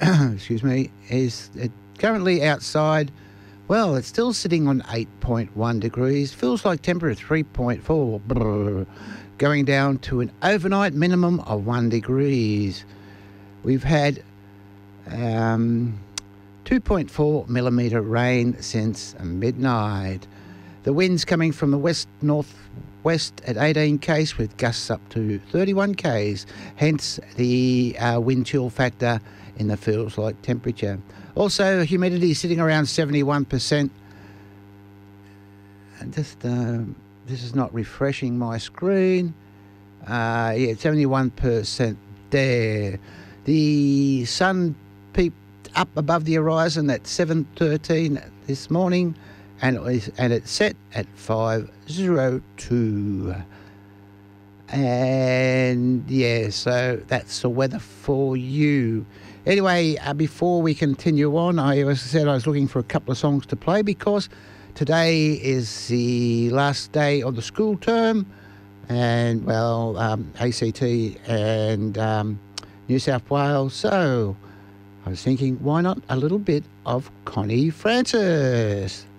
excuse me, is currently outside. Well, it's still sitting on 8.1 degrees. Feels like temperature 3.4. Brr, going down to an overnight minimum of 1 degrees. We've had 2.4 millimetre rain since midnight. The wind's coming from the west-northwest at 18 k's with gusts up to 31 k's, hence the wind chill factor in the feels like temperature. Also, humidity sitting around 71%. And just, this is not refreshing my screen. Yeah, 71% there. The sun peeped up above the horizon at 7:13 this morning, and it set at 5:02. And yeah, so that's the weather for you. Anyway, before we continue on, I said I was looking for a couple of songs to play because today is the last day of the school term, and well, ACT and New South Wales. So I was thinking, why not a little bit of Connie Francis?